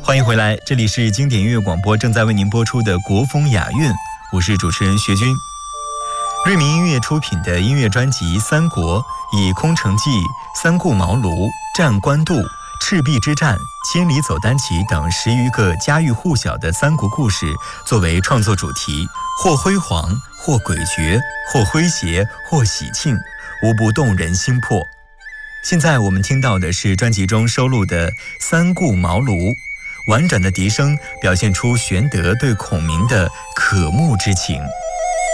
欢迎回来，这里是经典音乐广播正在为您播出的国风雅韵，我是主持人学军。瑞鸣音乐出品的音乐专辑《三国》，以空城计、三顾茅庐、战官渡、赤壁之战、千里走单骑等10余个家喻户晓的三国故事作为创作主题，或辉煌，或诡谲，或诙谐，或喜庆，无不动人心魄。现在我们听到的是专辑中收录的《三顾茅庐》，婉转的笛声表现出玄德对孔明的渴慕之情。